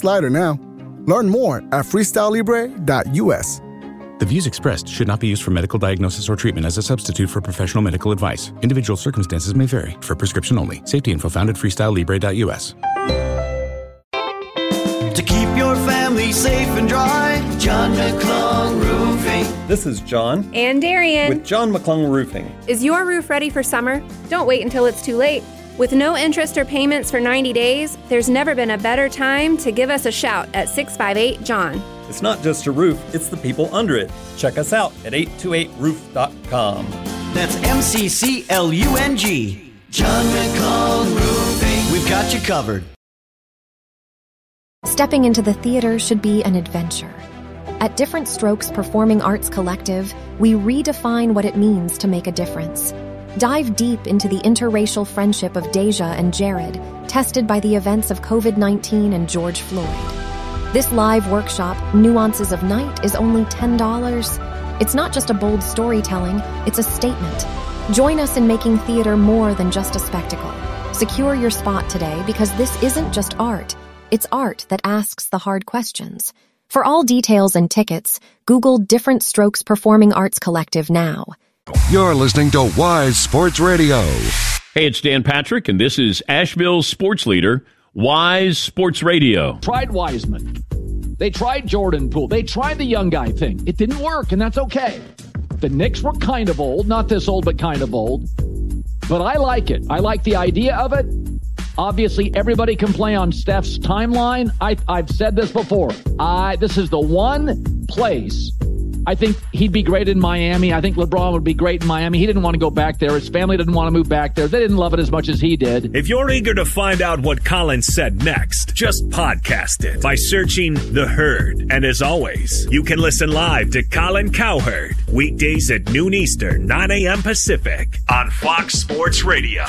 lighter now. Learn more at freestylelibre.us. The views expressed should not be used for medical diagnosis or treatment as a substitute for professional medical advice. Individual circumstances may vary. For prescription only. Safety info found at freestylelibre.us. To keep your family safe and dry, John McClung Roofing. This is John. And Darian. With John McClung Roofing. Is your roof ready for summer? Don't wait until it's too late. With no interest or payments for 90 days, there's never been a better time to give us a shout at 658-JOHN. It's not just a roof, it's the people under it. Check us out at 828roof.com. That's MCCLUNG. John McClung Roofing. We've got you covered. Stepping into the theater should be an adventure. At Different Strokes Performing Arts Collective, we redefine what it means to make a difference. Dive deep into the interracial friendship of Deja and Jared, tested by the events of COVID-19 and George Floyd. This live workshop, Nuances of Night, is only $10. It's not just a bold storytelling, it's a statement. Join us in making theater more than just a spectacle. Secure your spot today because this isn't just art. It's art that asks the hard questions. For all details and tickets, Google Different Strokes Performing Arts Collective now. You're listening to Wise Sports Radio. Hey, it's Dan Patrick, and this is Asheville's sports leader, Wise Sports Radio. Tried Wiseman. They tried Jordan Poole. They tried the young guy thing. It didn't work, and that's okay. The Knicks were kind of old. Not this old, but kind of old. But I like it. I like the idea of it. Obviously, everybody can play on Steph's timeline. I've said this before. This is the one place I think he'd be great in Miami. I think LeBron would be great in Miami. He didn't want to go back there. His family didn't want to move back there. They didn't love it as much as he did. If you're eager to find out what Colin said next, just podcast it by searching The Herd. And as always, you can listen live to Colin Cowherd weekdays at noon Eastern, 9 a.m. Pacific on Fox Sports Radio.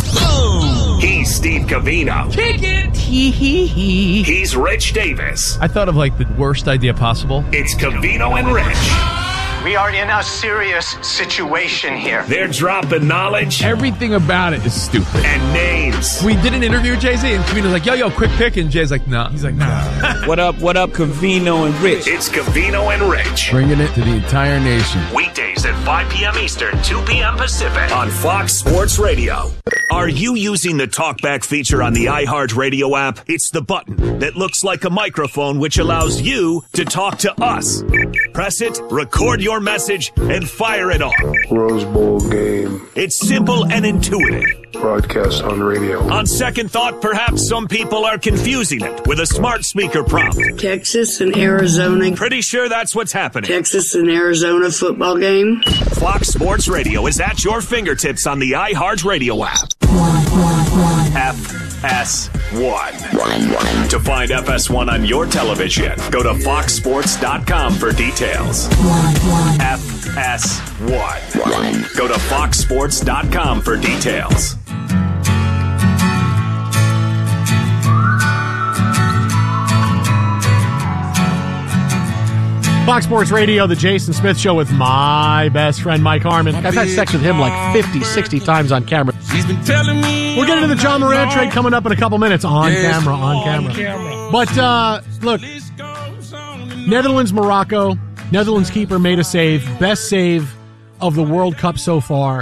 He's Steve Covino. Kick it. He's Rich Davis. I thought of like the worst idea possible. It's Covino and Rich. We are in a serious situation here. They're dropping knowledge. Everything about it is stupid. And names. We did an interview with Jay-Z, and Covino's like, yo, quick pick. And Jay's like, nah. He's like, nah. What up, Covino and Rich? It's Covino and Rich. Bringing it to the entire nation. Weekdays at 5 p.m. Eastern, 2 p.m. Pacific on Fox Sports Radio. Are you using the TalkBack feature on the iHeartRadio app? It's the button that looks like a microphone which allows you to talk to us. Press it, record your message, and fire it off. Rose Bowl game. It's simple and intuitive. Broadcast on radio. On second thought, perhaps some people are confusing it with a smart speaker prompt. Texas and Arizona. Pretty sure that's what's happening. Texas and Arizona football game. Fox Sports Radio is at your fingertips on the iHeartRadio app. FS1. To find FS1 on your television, go to foxsports.com for details. FS1. Go to foxsports.com for details. Fox Sports Radio, the Jason Smith Show with my best friend, Mike Harmon. I've had sex with him like 50, 60 times on camera. She's been telling me. We're getting to the John Moran trade coming up in a couple minutes. On camera. But, look, Netherlands, Morocco. Netherlands keeper made a save. Best save of the World Cup so far.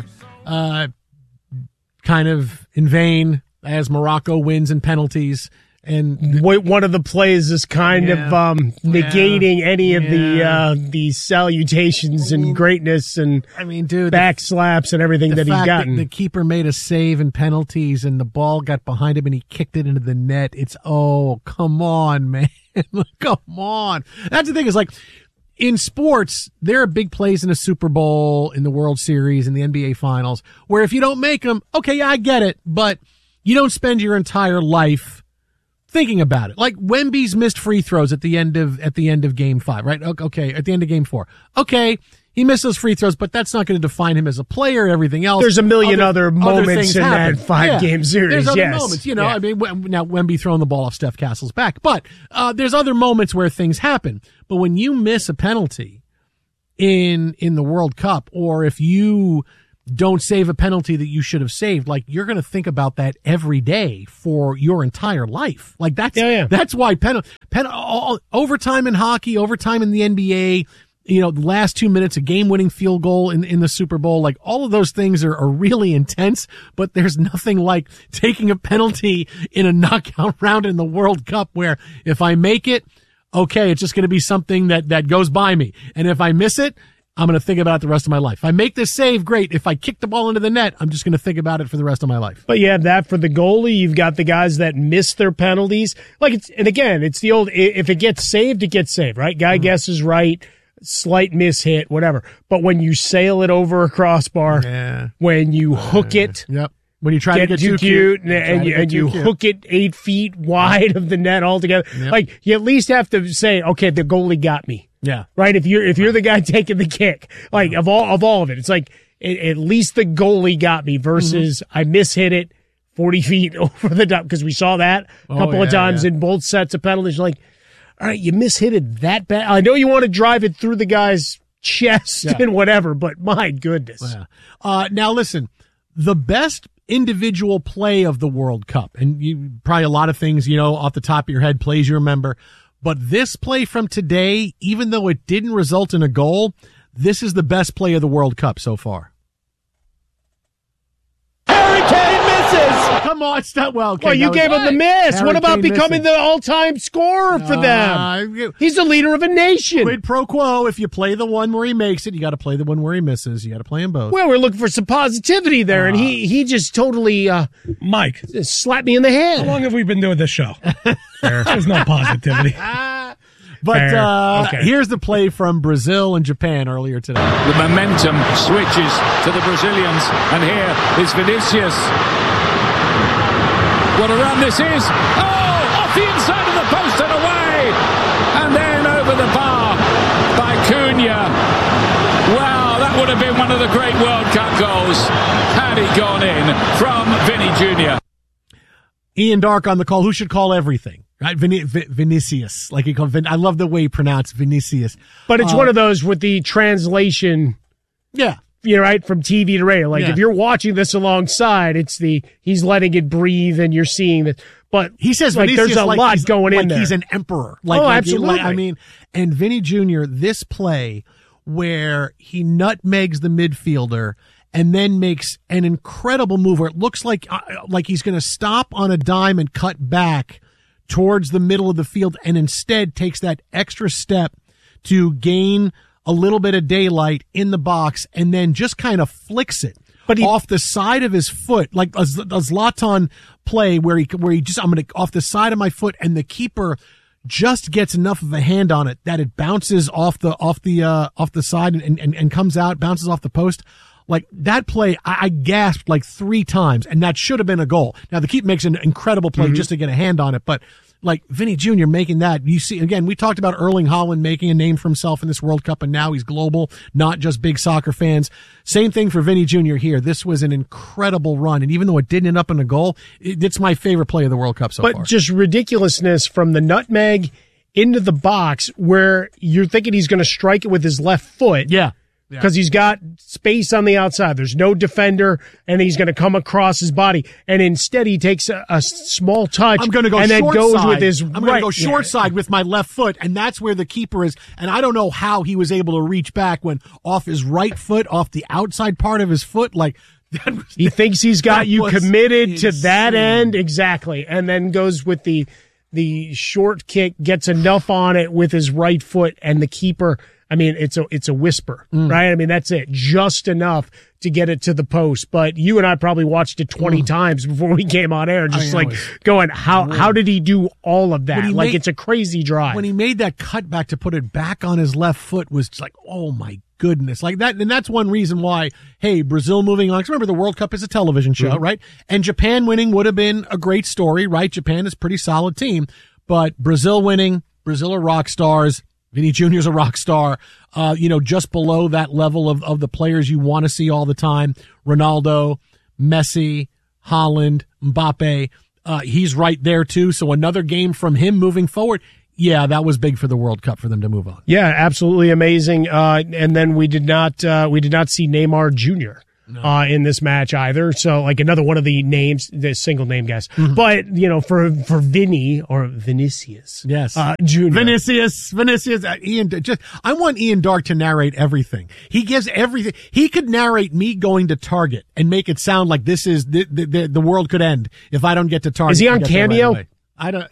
Kind of in vain as Morocco wins in penalties. And one of the plays is kind of negating any of the salutations and greatness and back slaps and everything that he's gotten. The keeper made a save in penalties and the ball got behind him and he kicked it into the net. It's, come on, man. Come on. That's the thing is like in sports, there are big plays in a Super Bowl, in the World Series, in the NBA Finals, where if you don't make them, okay, I get it, but you don't spend your entire life thinking about it. Like Wemby's missed free throws at the end of game 5, right? Okay, at the end of game 4. Okay, he missed those free throws, but that's not going to define him as a player. Everything else. There's a million other moments in that 5-game series. There's other moments, I mean, now Wemby throwing the ball off Steph Castle's back, but there's other moments where things happen. But when you miss a penalty in the World Cup, or if you don't save a penalty that you should have saved. Like, you're going to think about that every day for your entire life. Like, that's why overtime in hockey, overtime in the NBA, the last 2 minutes, a game-winning field goal in the Super Bowl, like, all of those things are really intense, but there's nothing like taking a penalty in a knockout round in the World Cup where if I make it, okay, it's just going to be something that goes by me. And if I miss it, I'm going to think about it the rest of my life. If I make this save, great. If I kick the ball into the net, I'm just going to think about it for the rest of my life. But you have that for the goalie. You've got the guys that miss their penalties. It's the old, if it gets saved, it gets saved, right? Guy guesses right, slight mishit, whatever. But when you sail it over a crossbar, when you hook it, when you try to get too cute and you hook it 8 feet wide of the net altogether, like, you at least have to say, okay, the goalie got me. Yeah. Right. If you're the guy taking the kick, like, of all of it, it's like at least the goalie got me versus I mishit it 40 feet over the top, because we saw that a couple of times in both sets of penalties. Like, all right, you mishit it that bad. I know you want to drive it through the guy's chest and whatever, but my goodness. Now listen, the best individual play of the World Cup, and you probably a lot of things, off the top of your head, plays you remember. But this play from today, even though it didn't result in a goal, this is the best play of the World Cup so far. Harry Kane misses! Come on, it's not well. Well, you gave him the miss. What about becoming the all-time scorer for them? He's the leader of a nation. Quid pro quo. If you play the one where he makes it, you got to play the one where he misses. You got to play them both. Well, we're looking for some positivity there, and he just totally Mike slapped me in the head. How long have we been doing this show? There's no positivity. But here's the play from Brazil and Japan earlier today. The momentum switches to the Brazilians, and here is Vinicius. What a run this is! Oh, off the inside of the post and away! And then over the bar by Cunha. Wow, that would have been one of the great World Cup goals had he gone in from Vinny Jr. Ian Dark on the call. Who should call everything? Right, Vinicius, like he called. I love the way he pronounced Vinicius. But it's one of those with the translation. Yeah, right, from TV to radio. Like, if you're watching this alongside, it's he's letting it breathe, and you're seeing that. But he says, like, there's a lot going in there. He's an emperor. Absolutely. And Vinny Jr. This play where he nutmegs the midfielder and then makes an incredible move where it looks like he's going to stop on a dime and cut back towards the middle of the field, and instead takes that extra step to gain a little bit of daylight in the box, and then just kind of flicks it off the side of his foot, like a Zlatan play where he just, I'm going to off the side of my foot, and the keeper just gets enough of a hand on it that it bounces off the side and comes out, bounces off the post. Like, that play, I gasped like 3 times, and that should have been a goal. Now, the keeper makes an incredible play just to get a hand on it, but like Vinny Jr. making that, you see, again, we talked about Erling Haaland making a name for himself in this World Cup, and now he's global, not just big soccer fans. Same thing for Vinny Jr. here. This was an incredible run, and even though it didn't end up in a goal, it's my favorite play of the World Cup so far. But just ridiculousness from the nutmeg into the box where you're thinking he's going to strike it with his left foot. Yeah. Because he's got space on the outside. There's no defender, and he's going to come across his body. And instead, he takes a small touch. I'm going to go and short then goes side. with his I'm going to go short side with my left foot, and that's where the keeper is. And I don't know how he was able to reach back when off his right foot, off the outside part of his foot, like he thinks he's got you committed to that end exactly, and then goes with the short kick, gets enough on it with his right foot, and the keeper. I mean, it's a whisper, right? I mean, that's it. Just enough to get it to the post. But you and I probably watched it 20 times before we came on air, just going, how did he do all of that? Like, it's a crazy drive. When he made that cutback to put it back on his left foot was just like, oh my goodness. Like that, and that's one reason why, hey, Brazil moving on. 'Cause remember, the World Cup is a television show, right? And Japan winning would have been a great story, right? Japan is a pretty solid team. But Brazil winning, Brazil are rock stars. Vinny Jr. is a rock star, just below that level of the players you want to see all the time. Ronaldo, Messi, Haaland, Mbappe, he's right there too. So another game from him moving forward. Yeah, that was big for the World Cup for them to move on. Yeah, absolutely amazing. And then we did not see Neymar Jr. in this match either. So like another one of the names, the single name guess. Mm-hmm. But, for Vinny or Vinicius. Yes. Jr. Vinicius, Ian, I want Ian Dark to narrate everything. He gives everything. He could narrate me going to Target and make it sound like this is the world could end if I don't get to Target. Is he on Cameo? I don't.